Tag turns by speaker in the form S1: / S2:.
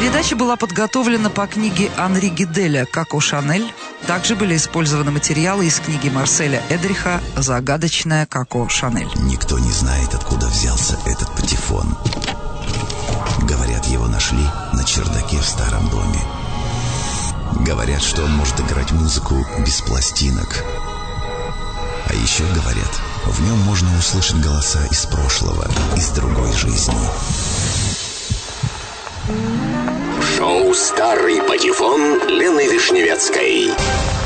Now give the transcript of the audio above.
S1: Передача была подготовлена по книге Анри Гиделя «Коко Шанель». Также были использованы материалы из книги Марселя Эдриха «Загадочная Коко Шанель».
S2: Никто не знает, откуда взялся этот патефон. Говорят, его нашли на чердаке в старом доме. Говорят, что он может играть музыку без пластинок. А еще говорят, в нем можно услышать голоса из прошлого, из другой жизни.
S3: Шоу «Старый патефон» Лены Вишневецкой.